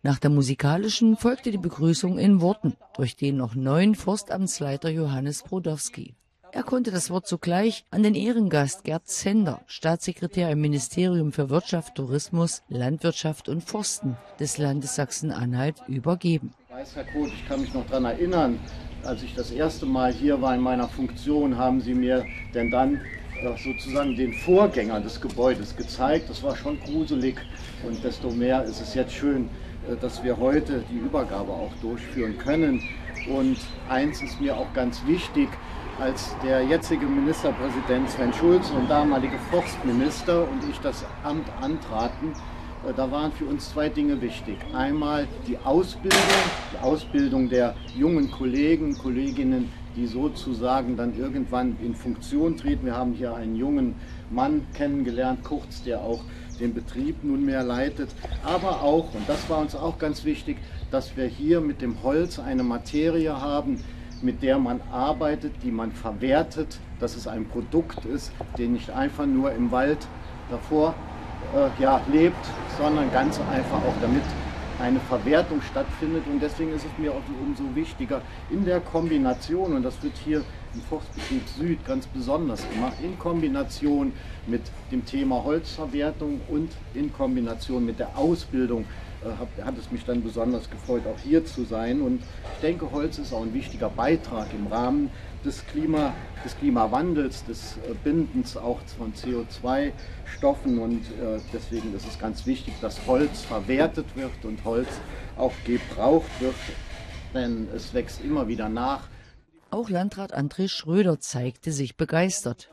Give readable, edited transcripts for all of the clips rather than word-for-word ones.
Nach der musikalischen folgte die Begrüßung in Worten durch den noch neuen Forstamtsleiter Johannes Brodowski. Er konnte das Wort sogleich an den Ehrengast Gerd Zender, Staatssekretär im Ministerium für Wirtschaft, Tourismus, Landwirtschaft und Forsten des Landes Sachsen-Anhalt, übergeben. Herr Koth, ich kann mich noch daran erinnern, als ich das erste Mal hier war in meiner Funktion, haben Sie mir denn dann sozusagen den Vorgänger des Gebäudes gezeigt. Das war schon gruselig und desto mehr ist es jetzt schön, dass wir heute die Übergabe auch durchführen können. Und eins ist mir auch ganz wichtig: Als der jetzige Ministerpräsident Sven Schulze und damalige Forstminister und ich das Amt antraten, da waren für uns zwei Dinge wichtig. Einmal die Ausbildung der jungen Kollegen, Kolleginnen, die sozusagen dann irgendwann in Funktion treten. Wir haben hier einen jungen Mann kennengelernt, Kurz, der auch den Betrieb nunmehr leitet. Aber auch, und das war uns auch ganz wichtig, dass wir hier mit dem Holz eine Materie haben, mit der man arbeitet, die man verwertet, dass es ein Produkt ist, den nicht einfach nur im Wald davor lebt, sondern ganz einfach auch damit eine Verwertung stattfindet. Und deswegen ist es mir auch umso wichtiger in der Kombination, und das wird hier im Forstbetrieb Süd ganz besonders gemacht, in Kombination mit dem Thema Holzverwertung und in Kombination mit der Ausbildung, hat es mich dann besonders gefreut, auch hier zu sein. Und ich denke, Holz ist auch ein wichtiger Beitrag im Rahmen des Klimawandels, des Bindens auch von CO2-Stoffen. Und deswegen ist es ganz wichtig, dass Holz verwertet wird und Holz auch gebraucht wird, denn es wächst immer wieder nach. Auch Landrat André Schröder zeigte sich begeistert.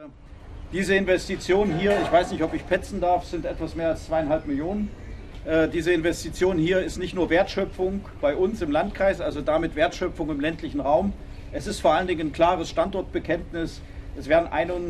Diese Investition hier, ich weiß nicht, ob ich petzen darf, sind etwas mehr als 2,5 Millionen. Diese Investition hier ist nicht nur Wertschöpfung bei uns im Landkreis, also damit Wertschöpfung im ländlichen Raum. Es ist vor allen Dingen ein klares Standortbekenntnis. Es werden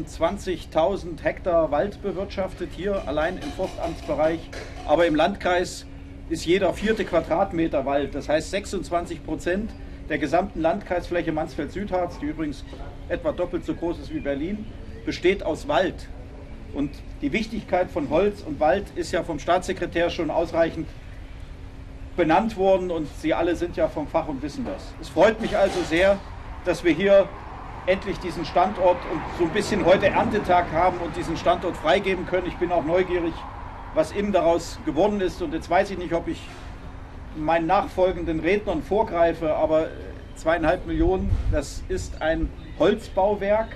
21.000 Hektar Wald bewirtschaftet hier, allein im Forstamtsbereich. Aber im Landkreis ist jeder 4. Quadratmeter Wald. Das heißt 26% der gesamten Landkreisfläche Mansfeld-Südharz, die übrigens etwa doppelt so groß ist wie Berlin, besteht aus Wald. Und die Wichtigkeit von Holz und Wald ist ja vom Staatssekretär schon ausreichend benannt worden und Sie alle sind ja vom Fach und wissen das. Es freut mich also sehr, dass wir hier endlich diesen Standort und so ein bisschen heute Erntetag haben und diesen Standort freigeben können. Ich bin auch neugierig, was innen daraus geworden ist. Und jetzt weiß ich nicht, ob ich meinen nachfolgenden Rednern vorgreife, aber 2,5 Millionen, das ist ein Holzbauwerk.